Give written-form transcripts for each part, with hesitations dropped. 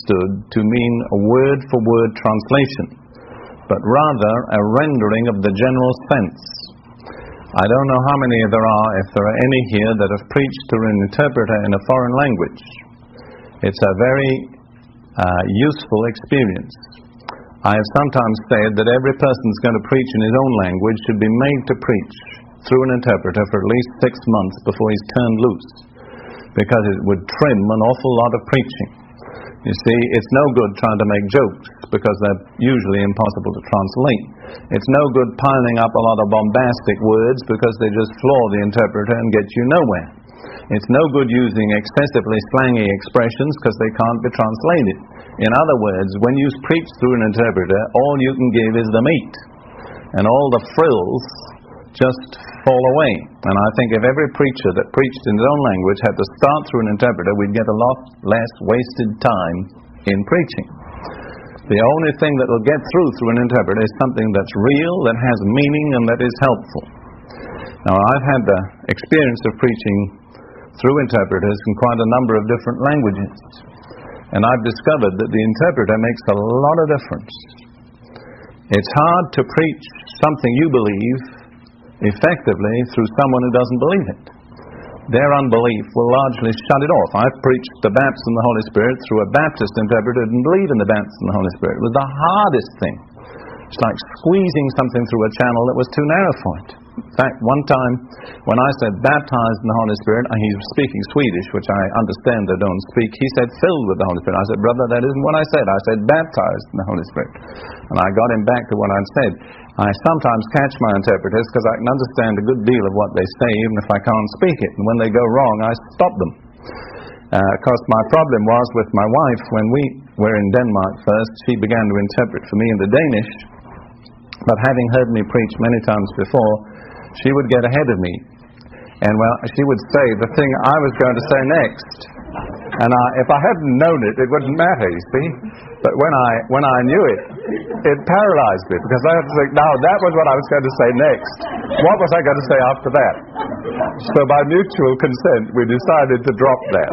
understood to mean a word-for-word translation, but rather a rendering of the general sense. I don't know how many there are, if there are any here, that have preached through an interpreter in a foreign language. It's a very useful experience. I have sometimes said that every person who's going to preach in his own language should be made to preach through an interpreter for at least 6 months before he's turned loose, because it would trim an awful lot of preaching. You see, it's no good trying to make jokes, because they're usually impossible to translate. It's no good piling up a lot of bombastic words, because they just floor the interpreter and get you nowhere. It's no good using excessively slangy expressions, because they can't be translated. In other words, when you preach through an interpreter, all you can give is the meat, and all the frills just fall away. And I think if every preacher that preached in his own language had to start through an interpreter, we'd get a lot less wasted time in preaching. The only thing that will get through an interpreter is something that's real, that has meaning, and that is helpful. Now, I've had the experience of preaching through interpreters in quite a number of different languages, and I've discovered that the interpreter makes a lot of difference. It's hard to preach something you believe effectively through someone who doesn't believe it. Their unbelief will largely shut it off. I've preached the baptism in the Holy Spirit through a Baptist interpreter who didn't believe in the baptism in the Holy Spirit. It was the hardest thing. It's like squeezing something through a channel that was too narrow for it. In fact, one time when I said baptized in the Holy Spirit, and he's speaking Swedish, which I understand they don't speak, he said filled with the Holy Spirit. I said, brother, that isn't what I said. I said baptized in the Holy Spirit. And I got him back to what I'd said. I sometimes catch my interpreters because I can understand a good deal of what they say, even if I can't speak it. And when they go wrong, I stop them. Because my problem was with my wife, when we were in Denmark first, she began to interpret for me in the Danish. But having heard me preach many times before, she would get ahead of me. And well, she would say the thing I was going to say next. And if I hadn't known it, it wouldn't matter, you see. But when I knew it, it paralyzed me, because I had to think, now that was what I was going to say next. What was I going to say after that? So by mutual consent, we decided to drop that.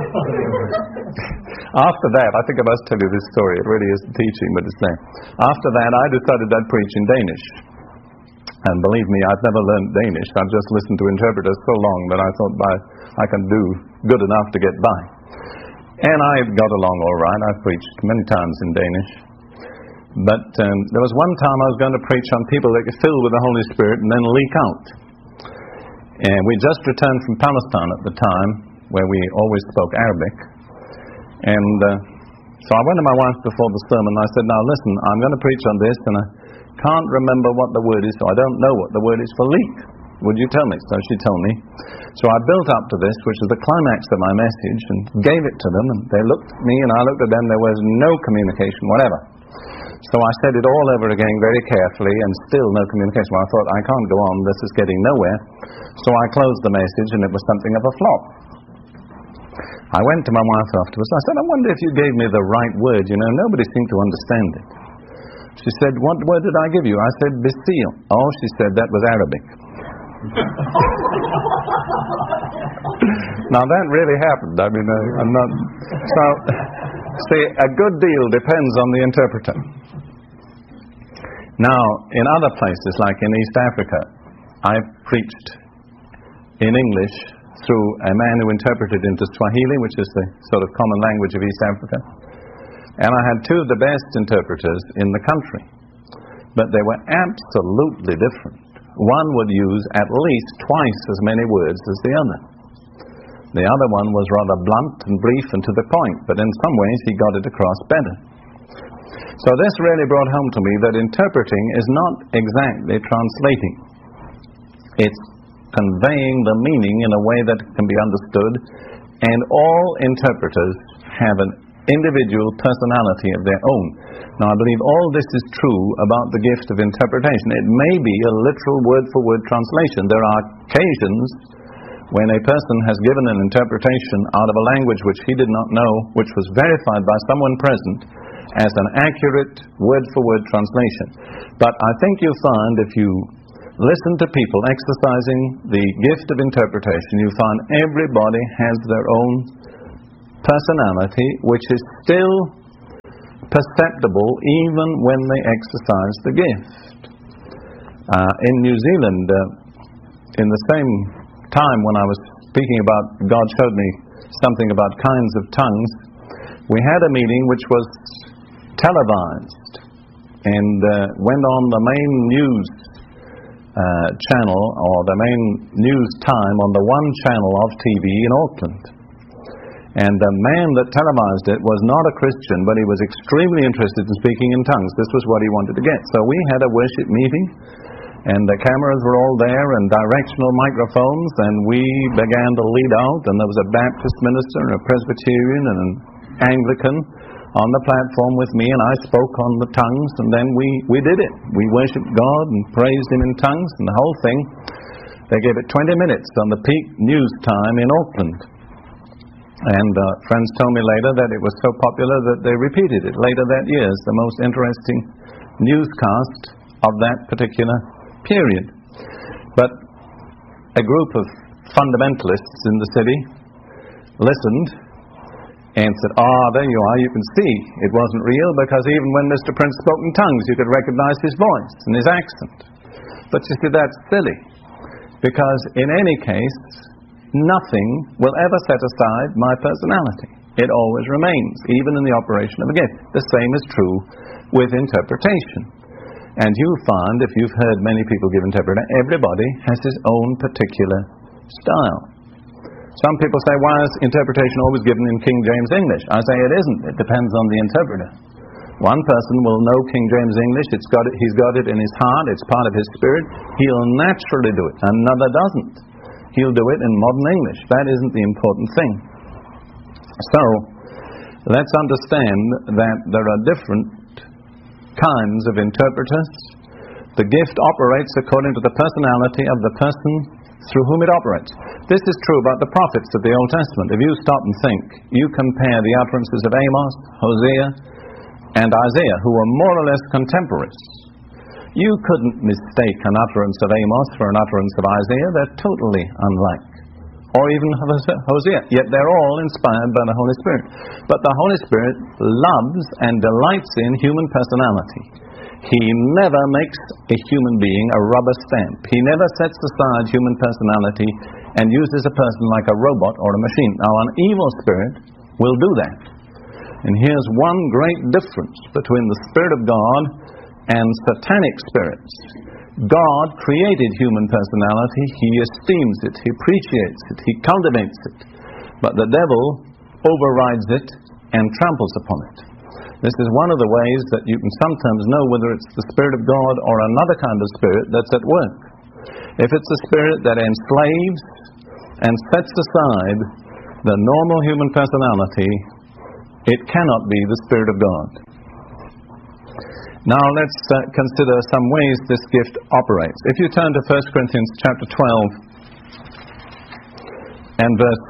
After that, I think I must tell you this story. It really isn't teaching, but it's there. After that, I decided I'd preach in Danish. And believe me, I've never learned Danish. I've just listened to interpreters so long that I thought I can do good enough to get by. And I got along all right. I've preached many times in Danish. But there was one time I was going to preach on people that get filled with the Holy Spirit and then leak out. And we just returned from Palestine at the time, where we always spoke Arabic. And so I went to my wife before the sermon, and I said, now listen, I'm going to preach on this, and I can't remember what the word is, so I don't know what the word is for leak. Would you tell me? So she told me. So I built up to this, which is the climax of my message, and gave it to them, and they looked at me, and I looked at them. There was no communication whatever. So I said it all over again very carefully, and still no communication. Well, I thought, I can't go on, this is getting nowhere. So I closed the message, and it was something of a flop. I went to my wife afterwards. I said, I wonder if you gave me the right word. You know, nobody seemed to understand it. She said, what word did I give you? I said, Basil. Oh, she said, that was Arabic. Now that really happened. I mean, I'm not... So, see, a good deal depends on the interpreter. Now, in other places, like in East Africa, I preached in English through a man who interpreted into Swahili, which is the sort of common language of East Africa. And I had two of the best interpreters in the country. But they were absolutely different. One would use at least twice as many words as the other. The other one was rather blunt and brief and to the point, but in some ways he got it across better. So this really brought home to me that interpreting is not exactly translating. It's conveying the meaning in a way that can be understood, and all interpreters have an individual personality of their own. Now, I believe all this is true about the gift of interpretation. It may be a literal word-for-word translation. There are occasions when a person has given an interpretation out of a language which he did not know, which was verified by someone present as an accurate word-for-word translation. But I think you'll find, if you listen to people exercising the gift of interpretation, you find everybody has their own personality, which is still perceptible even when they exercise the gift. In New Zealand, in the same time when I was speaking about God showed me something about kinds of tongues, we had a meeting which was televised and went on the main news channel, or the main news time on the one channel of TV in Auckland. And the man that televised it was not a Christian, but he was extremely interested in speaking in tongues. This was what he wanted to get. So we had a worship meeting, and the cameras were all there and directional microphones, and we began to lead out, and there was a Baptist minister and a Presbyterian and an Anglican on the platform with me, and I spoke on the tongues, and then we did it. We worshiped God and praised Him in tongues, and the whole thing, they gave it 20 minutes on the peak news time in Auckland. And friends told me later that it was so popular that they repeated it later that year as the most interesting newscast of that particular period. But a group of fundamentalists in the city listened and said, there you are, you can see it wasn't real, because even when Mr. Prince spoke in tongues you could recognize his voice and his accent. But you see, that's silly, because in any case nothing will ever set aside my personality. It always remains, even in the operation of a gift. The same is true with interpretation. And you'll find, if you've heard many people give interpretation, everybody has his own particular style. Some people say, why is interpretation always given in King James English? I say it isn't. It depends on the interpreter. One person will know King James English, he's got it in his heart, it's part of his spirit, he'll naturally do it. Another doesn't. He'll do it in modern English. That isn't the important thing. So, let's understand that there are different kinds of interpreters. The gift operates according to the personality of the person through whom it operates. This is true about the prophets of the Old Testament. If you stop and think, you compare the utterances of Amos, Hosea, and Isaiah, who were more or less contemporaries. You couldn't mistake an utterance of Amos for an utterance of Isaiah. They're totally unlike. Or even Hosea. Yet they're all inspired by the Holy Spirit. But the Holy Spirit loves and delights in human personality. He never makes a human being a rubber stamp. He never sets aside human personality and uses a person like a robot or a machine. Now, an evil spirit will do that. And here's one great difference between the Spirit of God and satanic spirits. God created human personality. He esteems it, He appreciates it, He cultivates it. But the devil overrides it and tramples upon it. This is one of the ways that you can sometimes know whether it's the Spirit of God or another kind of spirit that's at work. If it's a spirit that enslaves and sets aside the normal human personality, it cannot be the Spirit of God. Now let's consider some ways this gift operates. If you turn to 1 Corinthians chapter 12 and verse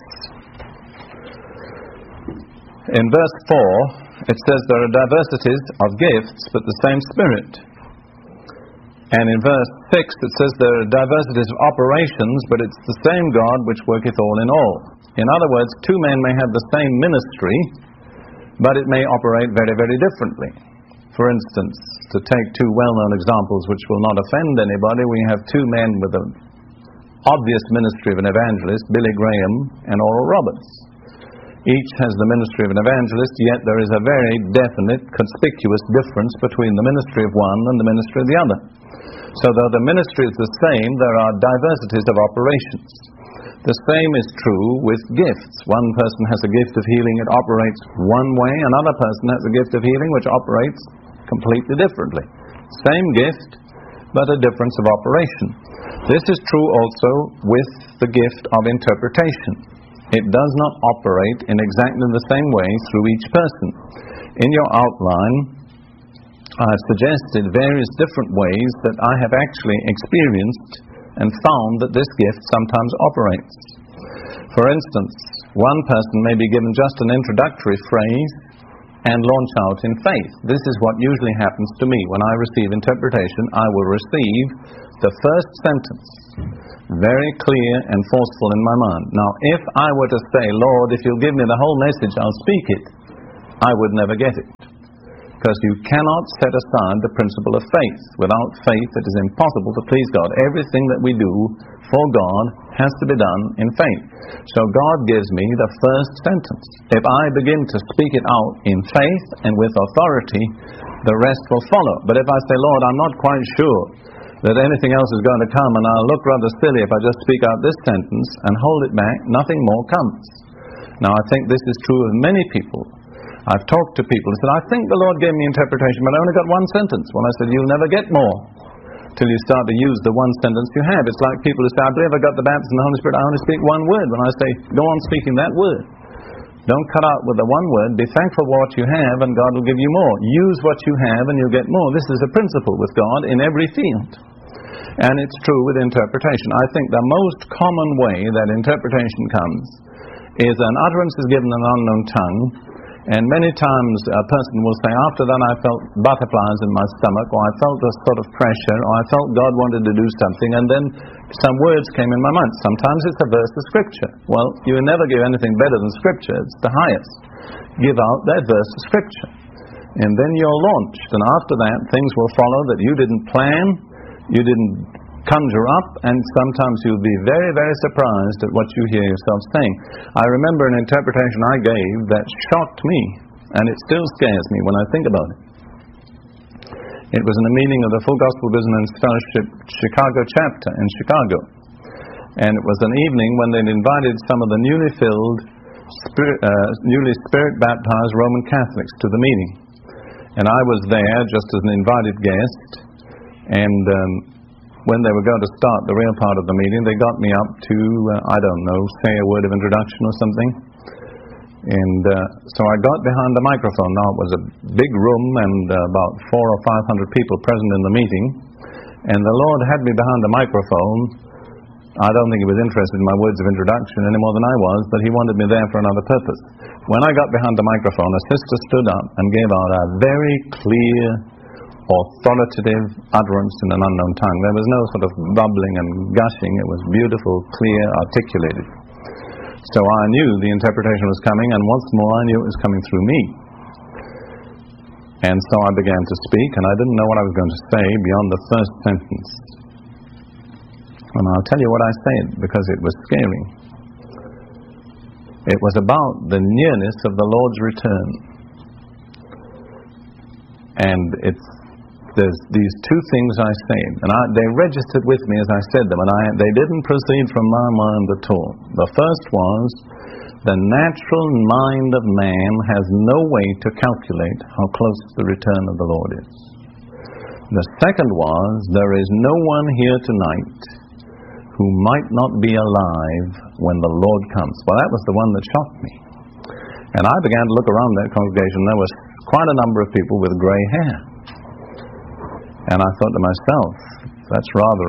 6, in verse 4 it says there are diversities of gifts but the same Spirit. And in verse 6 it says there are diversities of operations but it's the same God which worketh all in all. In other words, two men may have the same ministry, but it may operate very, very differently. For instance, to take two well-known examples which will not offend anybody, we have two men with an obvious ministry of an evangelist, Billy Graham and Oral Roberts. Each has the ministry of an evangelist, yet there is a very definite, conspicuous difference between the ministry of one and the ministry of the other. So though the ministry is the same, there are diversities of operations. The same is true with gifts. One person has a gift of healing, it operates one way. Another person has a gift of healing which operates completely differently. Same gift, but a difference of operation. This is true also with the gift of interpretation. It does not operate in exactly the same way through each person. In your outline, I've suggested various different ways that I have actually experienced and found that this gift sometimes operates. For instance, one person may be given just an introductory phrase and launch out in faith. This is what usually happens to me. When I receive interpretation, I will receive the first sentence, very clear and forceful in my mind. Now, if I were to say, Lord, if you'll give me the whole message, I'll speak it, I would never get it. because you cannot set aside the principle of faith. Without faith, it is impossible to please God. Everything that we do for God has to be done in faith. So God gives me the first sentence. If I begin to speak it out in faith and with authority, the rest will follow. But if I say, Lord, I'm not quite sure that anything else is going to come, and I'll look rather silly if I just speak out this sentence and hold it back, nothing more comes. Now, I think this is true of many people. I've talked to people who said, I think the Lord gave me interpretation, but I only got one sentence. Well, I said, you'll never get more till you start to use the one sentence you have. It's like people who say, I believe I got the baptism of the Holy Spirit, I only speak one word. When I say, go on speaking that word. Don't cut out with the one word. Be thankful for what you have, and God will give you more. Use what you have, and you'll get more. This is a principle with God in every field. And it's true with interpretation. I think the most common way that interpretation comes is an utterance is given in an unknown tongue, and many times a person will say, after that I felt butterflies in my stomach, or I felt a sort of pressure, or I felt God wanted to do something, and then some words came in my mind. Sometimes it's a verse of Scripture. Well, you will never give anything better than Scripture. It's the highest. Give out that verse of Scripture. And then you're launched, and after that things will follow that you didn't plan, you didn't conjure up, and sometimes you'll be very, very surprised at what you hear yourself saying. I remember an interpretation I gave that shocked me, and it still scares me when I think about it. It was in a meeting of the Full Gospel Business Fellowship Chicago chapter in Chicago, and it was an evening when they'd invited some of the newly filled, newly Spirit-baptized Roman Catholics to the meeting, and I was there just as an invited guest, and when they were going to start the real part of the meeting, they got me up to, I don't know, say a word of introduction or something. And so I got behind the microphone. Now, it was a big room and about 400 or 500 people present in the meeting. And the Lord had me behind the microphone. I don't think He was interested in my words of introduction any more than I was, but He wanted me there for another purpose. When I got behind the microphone, a sister stood up and gave out a very clear, authoritative utterance in an unknown tongue. There was no sort of bubbling and gushing. It was beautiful, clear, articulated. So I knew the interpretation was coming, and once more I knew it was coming through me. And so I began to speak, and I didn't know what I was going to say beyond the first sentence. And I'll tell you what I said, because it was scary. It was about the nearness of the Lord's return. And there's these two things I said, and they registered with me as I said them, and they didn't proceed from my mind at all. The first was, the natural mind of man has no way to calculate how close the return of the Lord is. The second was, there is no one here tonight who might not be alive when the Lord comes. Well, that was the one that shocked me. And I began to look around that congregation. There was quite a number of people with gray hair. And I thought to myself, that's rather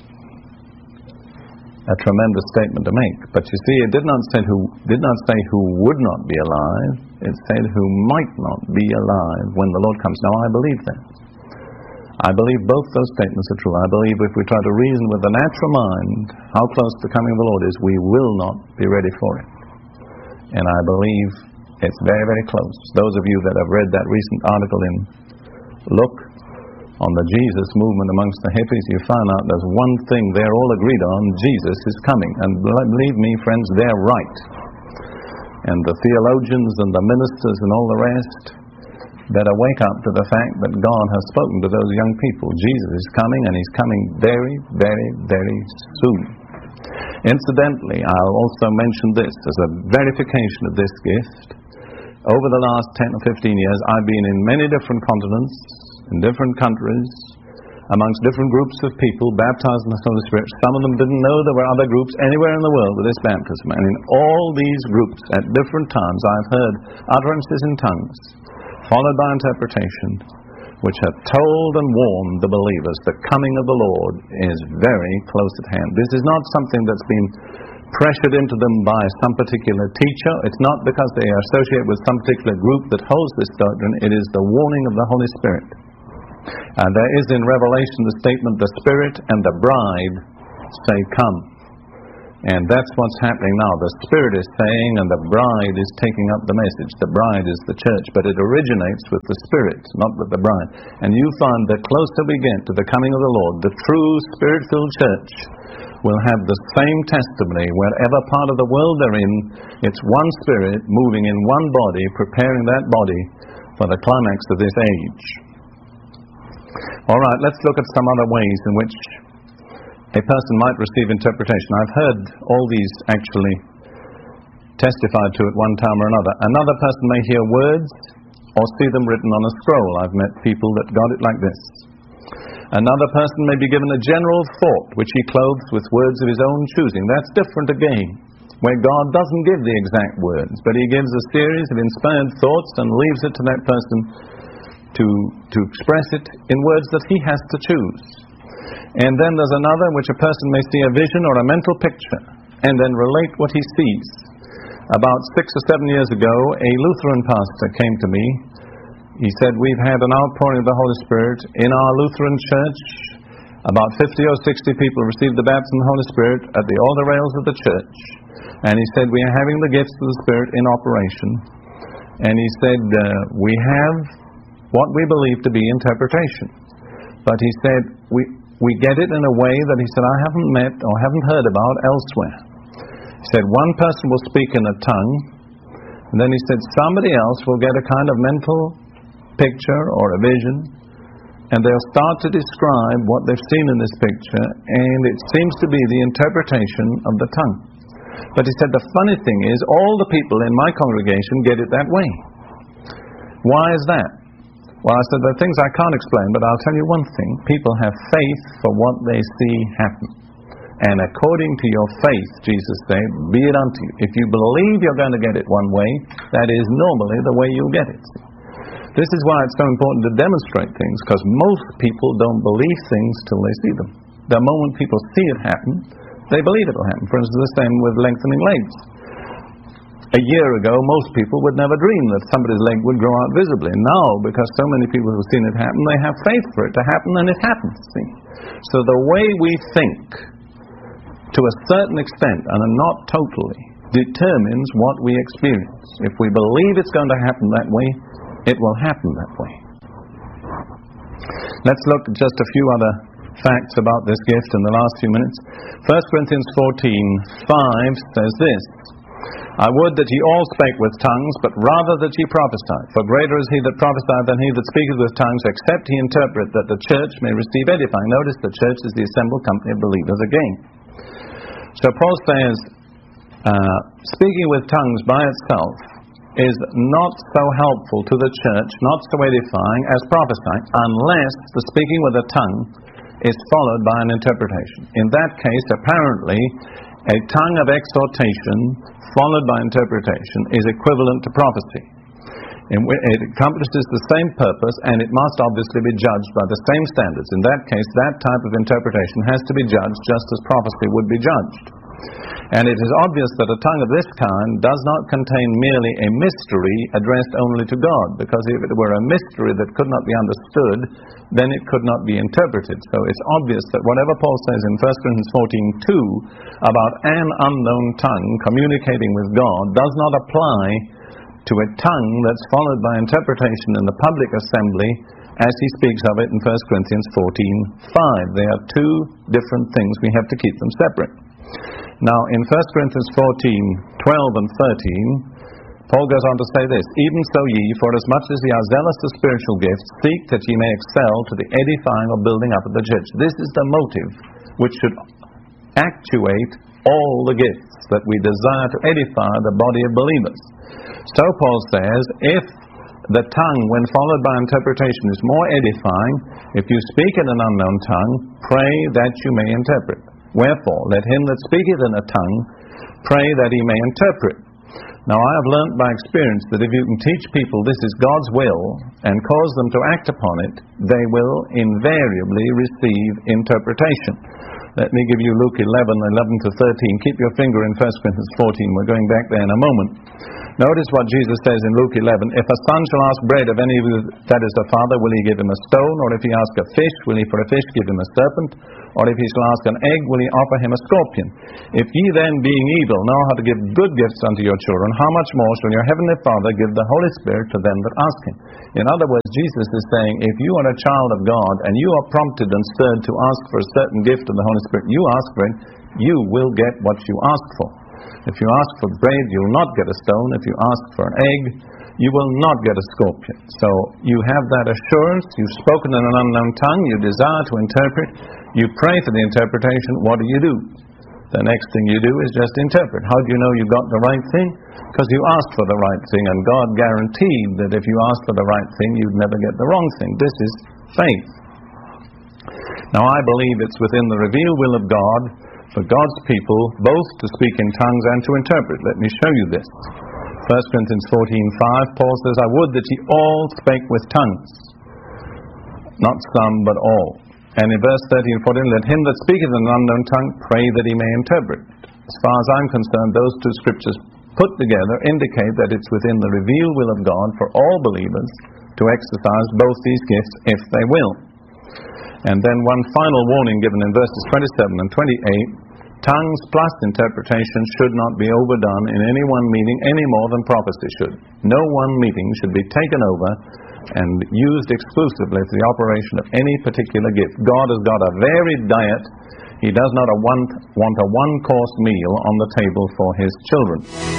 a tremendous statement to make. But you see, it did not say who would not be alive. It said who might not be alive when the Lord comes. Now, I believe that. I believe both those statements are true. I believe if we try to reason with the natural mind how close the coming of the Lord is, we will not be ready for it. And I believe it's very, very close. Those of you that have read that recent article in Look on the Jesus movement amongst the hippies, you find out there's one thing they're all agreed on: Jesus is coming. And believe me, friends, they're right. And the theologians and the ministers and all the rest better wake up to the fact that God has spoken to those young people. Jesus is coming, and He's coming very, very, very soon. Incidentally, I'll also mention this as a verification of this gift. Over the last 10 or 15 years, I've been in many different continents, in different countries, amongst different groups of people baptized in the Holy Spirit. Some of them didn't know there were other groups anywhere in the world with this baptism. And in all these groups, at different times, I've heard utterances in tongues, followed by interpretation, which have told and warned the believers the coming of the Lord is very close at hand. This is not something that's been pressured into them by some particular teacher. It's not because they are associated with some particular group that holds this doctrine. It is the warning of the Holy Spirit. And there is in Revelation the statement, the Spirit and the bride say, come. And that's what's happening now. The Spirit is saying, and the bride is taking up the message. The bride is the church, but it originates with the Spirit, not with the bride. And you find the closer we get to the coming of the Lord, the true Spirit-filled church will have the same testimony wherever part of the world they're in. It's one Spirit moving in one body, preparing that body for the climax of this age. All right, let's look at some other ways in which a person might receive interpretation. I've heard all these actually testified to at one time or another. Another person may hear words or see them written on a scroll. I've met people that got it like this. Another person may be given a general thought which he clothes with words of his own choosing. That's different again, where God doesn't give the exact words, but he gives a series of inspired thoughts and leaves it to that person to express it in words that he has to choose. And then there's another in which a person may see a vision or a mental picture and then relate what he sees. About 6 or 7 years ago, a Lutheran pastor came to me. He said, we've had an outpouring of the Holy Spirit in our Lutheran church. About 50 or 60 people received the baptism of the Holy Spirit at the altar rails of the church. And he said, we are having the gifts of the Spirit in operation. And he said, we have what we believe to be interpretation. But he said, we get it in a way that he said, I haven't met or haven't heard about elsewhere. He said, one person will speak in a tongue, and then he said, somebody else will get a kind of mental picture or a vision, and they'll start to describe what they've seen in this picture, and it seems to be the interpretation of the tongue. But he said, the funny thing is, all the people in my congregation get it that way. Why is that? Well, I said, there are things I can't explain, but I'll tell you one thing. People have faith for what they see happen. And according to your faith, Jesus said, be it unto you. If you believe you're going to get it one way, that is normally the way you'll get it. This is why it's so important to demonstrate things, because most people don't believe things till they see them. The moment people see it happen, they believe it will happen. For instance, the same with lengthening legs. A year ago, most people would never dream that somebody's leg would grow out visibly. Now, because so many people have seen it happen, they have faith for it to happen, and it happens. See? So the way we think, to a certain extent, and not totally, determines what we experience. If we believe it's going to happen that way, it will happen that way. Let's look at just a few other facts about this gift in the last few minutes. 1 Corinthians 14:5 says this, I would that ye all spake with tongues, but rather that ye prophesy. For greater is he that prophesieth than he that speaketh with tongues, except he interpret, that the church may receive edifying. Notice the church is the assembled company of believers again. So Paul says, speaking with tongues by itself is not so helpful to the church, not so edifying as prophesying, unless the speaking with a tongue is followed by an interpretation. In that case, apparently, a tongue of exhortation followed by interpretation is equivalent to prophecy. It accomplishes the same purpose, and it must obviously be judged by the same standards. In that case, that type of interpretation has to be judged just as prophecy would be judged. And it is obvious that a tongue of this kind does not contain merely a mystery addressed only to God, because if it were a mystery that could not be understood, then it could not be interpreted. So it's obvious that whatever Paul says in 1 Corinthians 14:2 about an unknown tongue communicating with God does not apply to a tongue that's followed by interpretation in the public assembly, as he speaks of it in 1 Corinthians 14:5. They are two different things. We have to keep them separate. Now, in 1 Corinthians 14:12 and 13, Paul goes on to say this, even so ye, for as much as ye are zealous of spiritual gifts, seek that ye may excel to the edifying or building up of the church. This is the motive which should actuate all the gifts, that we desire to edify the body of believers. So Paul says, if the tongue, when followed by interpretation, is more edifying, if you speak in an unknown tongue, pray that you may interpret. Wherefore, let him that speaketh in a tongue pray that he may interpret. Now, I have learnt by experience that if you can teach people this is God's will and cause them to act upon it, they will invariably receive interpretation. Let me give you Luke 11:11 to 13. Keep your finger in 1 Corinthians 14. We're going back there in a moment. Notice what Jesus says in Luke 11. If a son shall ask bread of any that is the father, will he give him a stone? Or if he ask a fish, will he for a fish give him a serpent? Or if he shall ask an egg, will he offer him a scorpion? If ye then, being evil, know how to give good gifts unto your children, how much more shall your heavenly Father give the Holy Spirit to them that ask him? In other words, Jesus is saying, if you are a child of God, and you are prompted and stirred to ask for a certain gift of the Holy Spirit, you ask for it, you will get what you ask for. If you ask for bread, you will not get a stone. If you ask for an egg, you will not get a scorpion. So you have that assurance. You've spoken in an unknown tongue. You desire to interpret. You pray for the interpretation. What do? The next thing you do is just interpret. How do you know you got the right thing? Because you asked for the right thing, and God guaranteed that if you asked for the right thing, you'd never get the wrong thing. This is faith. Now I believe it's within the revealed will of God for God's people both to speak in tongues and to interpret. Let me show you this. 1 Corinthians 14:5, Paul says, I would that ye all spake with tongues. Not some, but all. And in verse 13 and 14, let him that speaketh in an unknown tongue pray that he may interpret. As far as I'm concerned, those two scriptures put together indicate that it's within the revealed will of God for all believers to exercise both these gifts if they will. And then one final warning given in verses 27 and 28, tongues plus interpretation should not be overdone in any one meeting any more than prophecy should. No one meeting should be taken over and used exclusively for the operation of any particular gift. God has got a varied diet. He does not want a one-course meal on the table for his children.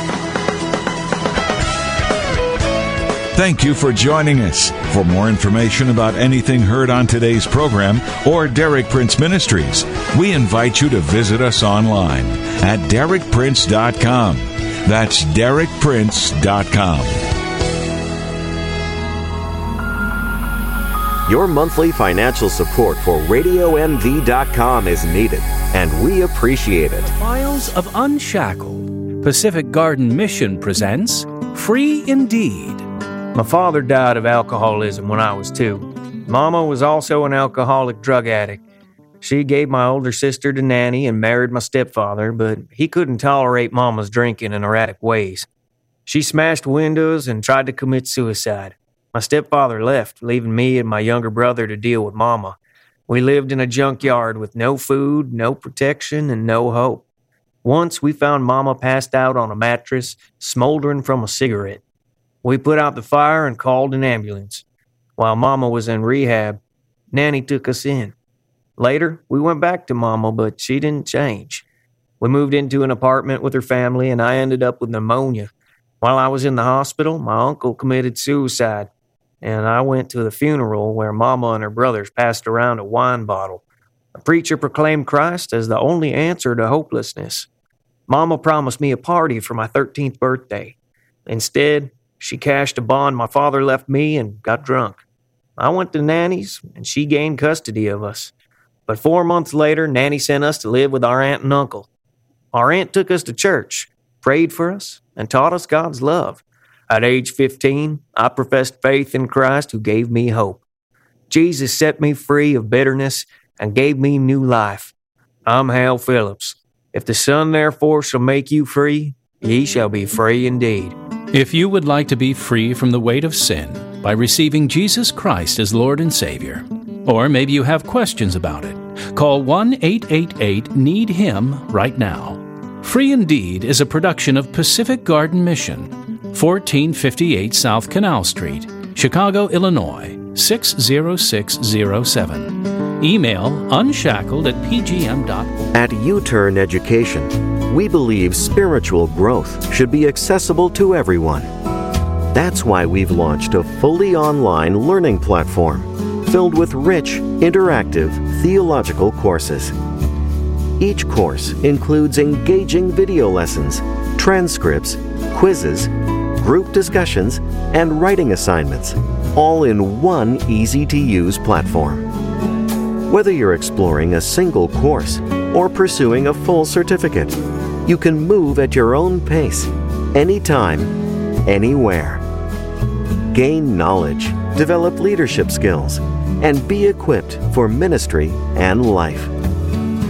Thank you for joining us. For more information about anything heard on today's program or Derek Prince Ministries, we invite you to visit us online at DerekPrince.com. That's DerekPrince.com. Your monthly financial support for RadioMV.com is needed, and we appreciate it. Files of Unshackled. Pacific Garden Mission presents Free Indeed. My father died of alcoholism when I was 2. Mama was also an alcoholic drug addict. She gave my older sister to Nanny and married my stepfather, but he couldn't tolerate Mama's drinking and erratic ways. She smashed windows and tried to commit suicide. My stepfather left, leaving me and my younger brother to deal with Mama. We lived in a junkyard with no food, no protection, and no hope. Once we found Mama passed out on a mattress, smoldering from a cigarette. We put out the fire and called an ambulance. While Mama was in rehab, Nanny took us in. Later, we went back to Mama, but she didn't change. We moved into an apartment with her family, and I ended up with pneumonia. While I was in the hospital, my uncle committed suicide, and I went to the funeral where Mama and her brothers passed around a wine bottle. A preacher proclaimed Christ as the only answer to hopelessness. Mama promised me a party for my 13th birthday. Instead, she cashed a bond my father left me and got drunk. I went to Nanny's, and she gained custody of us. But 4 months later, Nanny sent us to live with our aunt and uncle. Our aunt took us to church, prayed for us, and taught us God's love. At age 15, I professed faith in Christ who gave me hope. Jesus set me free of bitterness and gave me new life. I'm Hal Phillips. If the Son therefore shall make you free, ye shall be free indeed. If you would like to be free from the weight of sin by receiving Jesus Christ as Lord and Savior, or maybe you have questions about it, call 1-888-NEED-HIM right now. Free Indeed is a production of Pacific Garden Mission, 1458 South Canal Street, Chicago, Illinois, 60607. Email unshackled@pgm.org. At U-Turn Education, we believe spiritual growth should be accessible to everyone. That's why we've launched a fully online learning platform filled with rich, interactive theological courses. Each course includes engaging video lessons, transcripts, quizzes, group discussions, and writing assignments, all in one easy-to-use platform. Whether you're exploring a single course or pursuing a full certificate, you can move at your own pace, anytime, anywhere. Gain knowledge, develop leadership skills, and be equipped for ministry and life.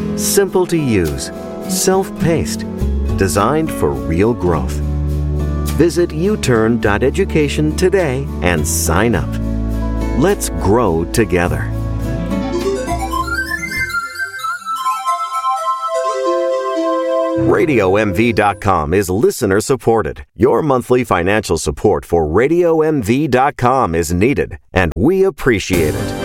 Simple to use, self-paced, designed for real growth. Visit uturn.education today and sign up. Let's grow together. RadioMV.com is listener supported. Your monthly financial support for RadioMV.com is needed, and we appreciate it.